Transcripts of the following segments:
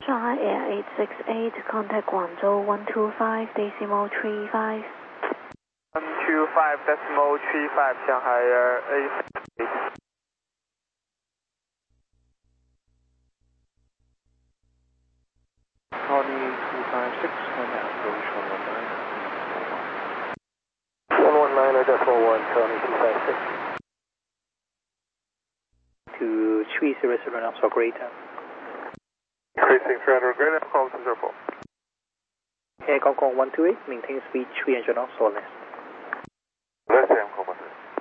Shanghai Air 868, contact Guangzhou 125 decimal 35. 125 decimal 35, Shanghai Air 868. Tony 256, contact approach 119 decimal 1, Tony 256. To 300 knots or greater. Increasing 300 greater, call to 04. Air Kong 128, maintain speed 300 knots or less. Less than Kong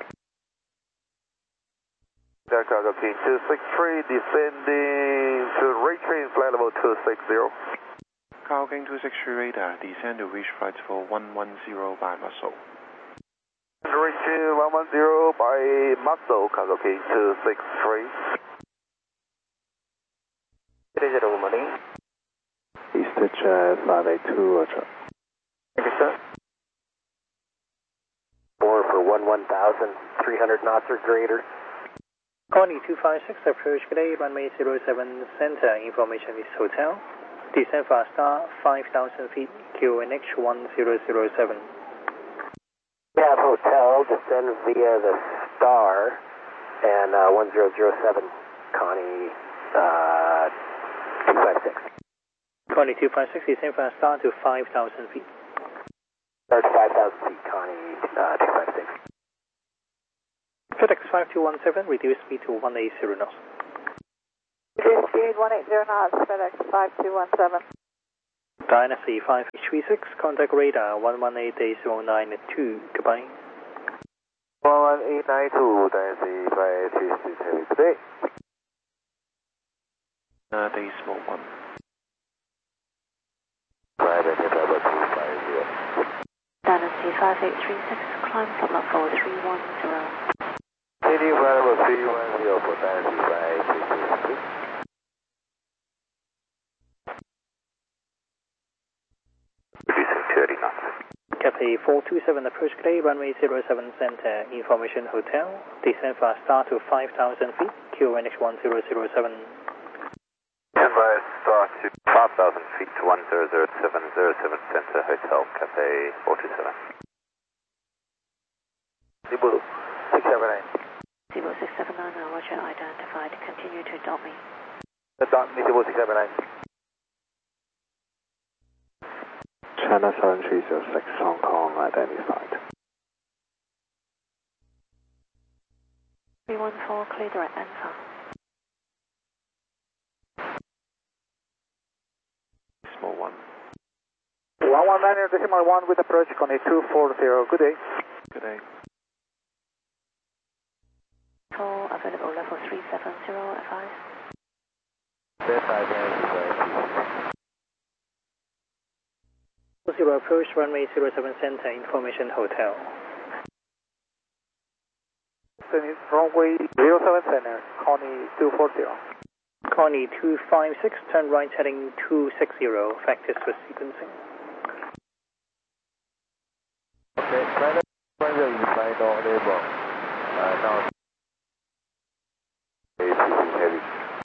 128. Delta King 263, descending to retrain flight level 260. Carl King 263 radar, descend to reach flight level 110 by muscle. Reaching 110 by muscle, Cargo King 263. Good morning. East Jet 582, Roger. Thank you, sir. 4 for 1,000, 300 knots or greater. Connie 256, approach today, runway 07 center, information is hotel. Descend for star 5,000 feet, QNH 1007. We have hotel, descend via the star, and 1007, Connie 256. Connie 256, descend for star to 5,000 feet. Start to 5,000 feet, Connie 256. FedEx 5217, reduce speed to 180 knots. Reduce speed 180 knots, FedEx 5217. Dynasty 536, contact radar 118.092, goodbye. 11892, Dynasty 536, today. Decimal 1. Private level 250. Dynasty 5836, climb flight level 310. TD flight level 310 for Dynasty 536. Reducing 30 knots. Cathay 427, approach today, runway 07 center, information hotel. Descend for star to 5,000 feet, QNH 1007. Stand by start to 5,000 feet to 1007 Center Hotel, Cathay 427. Cebu 679. Cebu 679, Roger, identified. Continue to adopt me. Adopt me, Cebu 679. China 7306, Hong Kong identified. 314, clear direct answer. Decimal 1. 119 decimal 1 with approach Connie 240. Good day. Good day. Call available level 370, advise. Zero approach, runway 07 center, information hotel. Runway 07 Center, Connie 240. Connie 256, turn right heading 260, factors for sequencing. Okay, final label. Now, heavy.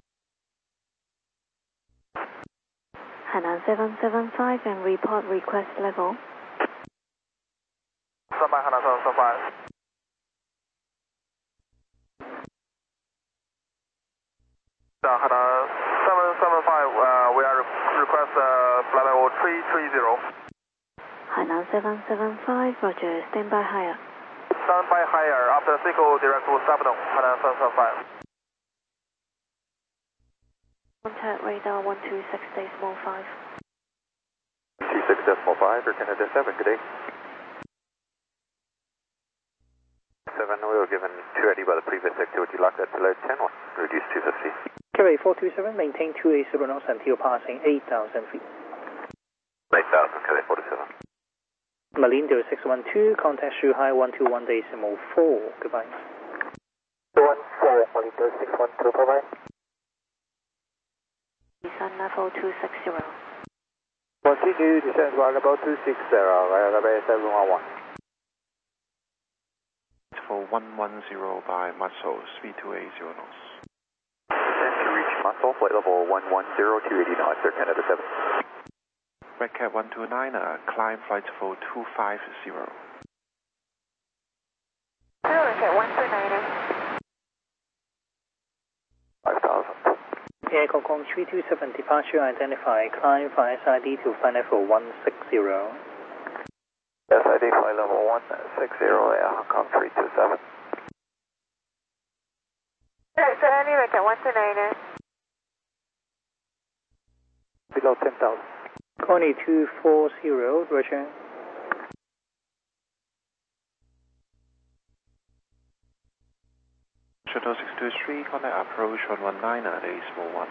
Hainan 775 and report request level. Standby Hainan 775. Hainan 775, we are request flight level 330. Hainan 775, Roger, standby higher. Standby higher after single direct to Sabadong, Hainan 775. Contact radar 126 decimal 5. 26 decimal 5, Canada 7, good day. 7, we were given 280 by the previous activity locked at below 10 1, reduced 250. Cathay 427, maintain 280 knots until passing 8,000 feet. 8,000, Cathay 47. Malindo 612, contact Shuhai 121 decimal 4, goodbye. 214, Malindo 612, bye-bye. Descend level 260. Continue descent flight level 260, runway 711. For 110 by muscle, speed 280 knots. Descend to reach muscle, flight level 110, 280 knots, Air Canada 7. Red Cat 129er, climb flight level 250. Red Cat 129er. 5000. Air Hong Kong 327, departure identify, climb via SID to flight level 160. SID flight level 160, Air Hong Kong 327. Red Cat 129er. Below 10,000. Connie 240, Roger. Shuttle 623, contact approach 119er, decimal 1.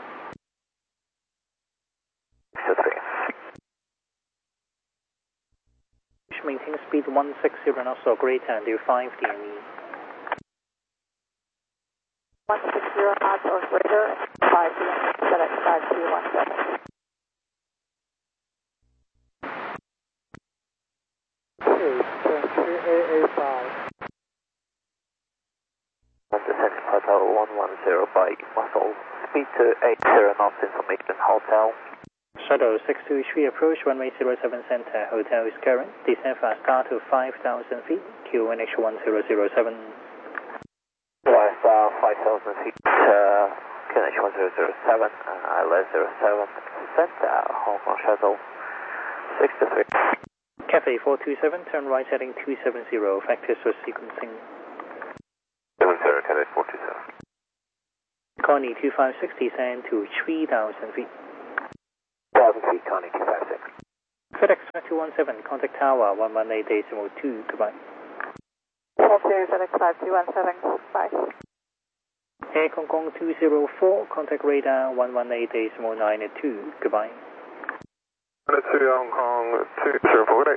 623. Maintain speed 160 knots or greater until 5 DME. 160 knots or greater, 5 DME, FedEx 5217. Descent Hotel 110 by muscle, speed to 80 knots, information hotel. Shuttle 623 approach runway 07 center, hotel is current. Descend fast start to 5,000 feet, QNH 1007. Last 5,000 feet, QNH 1007, ILS 07, center, Hong Kong Shuttle 63. Cafe 427, turn right heading 270, factors for sequencing. 70, Cadet 427. Connie 256, descend to 3,000 feet. 1,000 feet, Connie 256. FedEx 5217, contact tower 118.2, goodbye. Hold series FedEx 5217, bye. Air Hong Kong 204, contact radar 118.92, goodbye. 2 Hong Kong 204,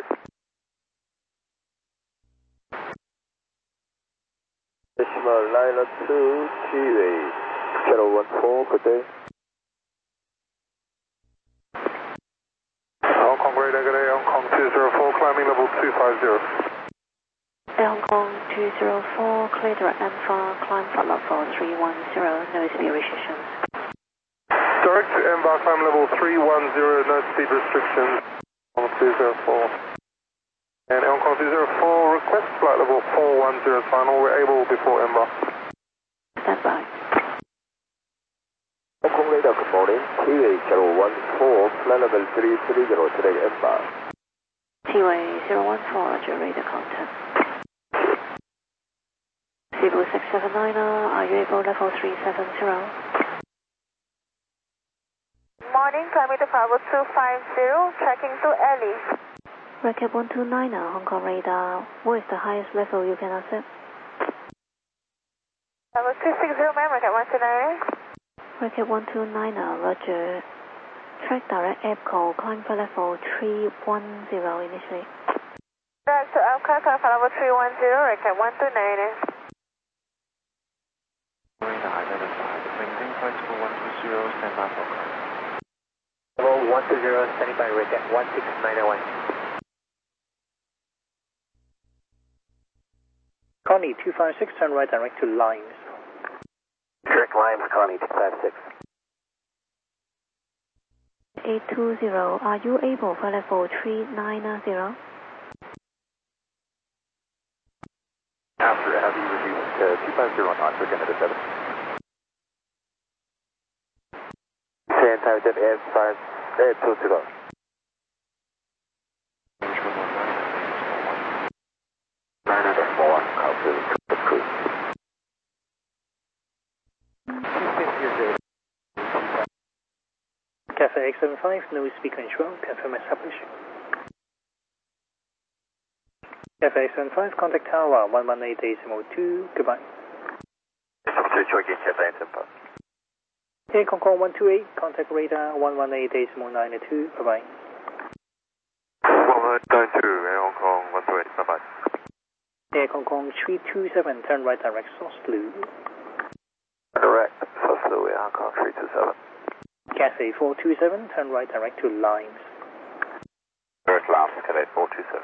Decimal Lila 2, QA, Shuttle 14, good day. Hong Kong radar, good day, Hong Kong 204, climbing level 250. Air Hong Kong 204, clear direct MFAR, climb flight level 310, no speed restrictions. Direct to MVAR, climb level 310, no speed restrictions, on 204. And Hong Kong 204, request flight level 410 final, we're able before MVAR. Stand by. Hong Kong radar, good morning. QA, Shuttle 14, flight level 330, today MBAR. T-way 014, roger, radar contact. Cebu 679er, are you able level 370? Morning, climbing to level 250, tracking to Ellie. Red Cat 129er, Hong Kong radar, what is the highest level you can accept? Level 260, ma'am, Red Cat 129er. Red Cat 129er, roger. Track direct air call, climb for level 310 initially. Direct to Alca, climb for level 310, Red Cat 129er. Radar identified, maintain flight level 120, stand by for climb. Level 120, standing by Red Cat 16901. Connie 256, turn right direct to Limes. Direct Limes, Connie 256. 820, are you able for level 390? After heavy reduced to 250 knots, Air Canada 7. Same time, Air 5, 820. Cafe X75, no speed control, confirm established. Cafe X75, contact tower 118.2, goodbye. Air Hong Kong 128, contact radar 118.92, bye-bye. 192, Air Hong Kong 128, bye-bye. Air Hong Kong 327, turn right direct, source blue. Direct, source blue, Air Hong Kong 327. Cafe 427, turn right direct to Limes. Direct Limes, Cadet 427.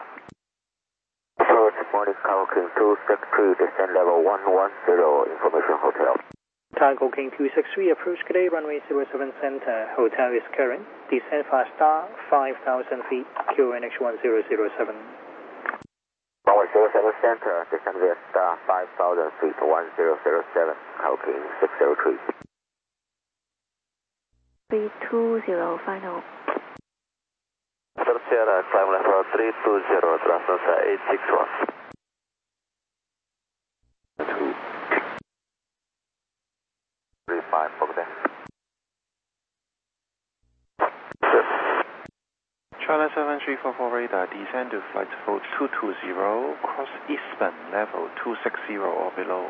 Good morning, Falcon 262, descend level 110, information hotel. Cargo King 263, approach today, runway 07 center, hotel is current, descend fast star, 5,000 feet, QNH 1007. Runway 07 center, descend via star, 5,000 feet, 1007, Cargo King 603. 320 final. Sierra, climb level 320, transfer 861. 35, okay. China 7344 radar, descend to flight level 220, cross Eastman level 260 or below.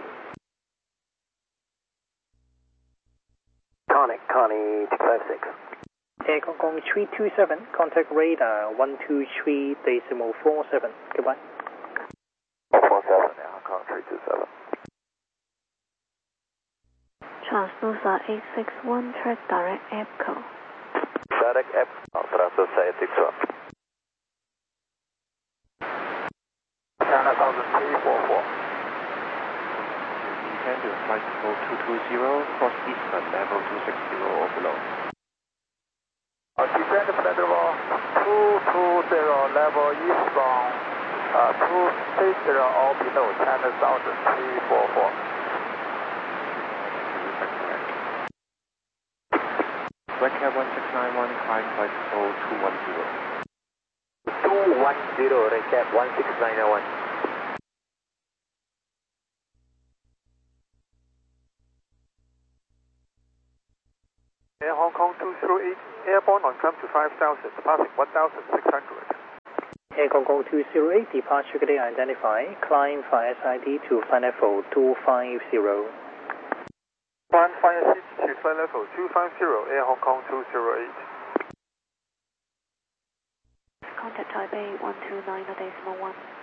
Connie 256. Air Hong Kong 327, contact radar 123.47. Goodbye. 47, Air Hong Kong 327. Transnusa 861, track direct EPCO. Direct F, transfer 861. China 1344. Descend to flight level 220, cross Eastman level 260 or below. Descend flight level 220, level eastbound 260 or below, China 1344. Redcat 1691, climb flight level 210. 210, Redcat 1691. Air Hong Kong 208, airborne on climb to 5,000, passing 1,600. Air Hong Kong 208, departure today identified, climb via SID to flight level 250. Climb via CT to flight level 250, Air Hong Kong 208. Contact Taipei 129.1.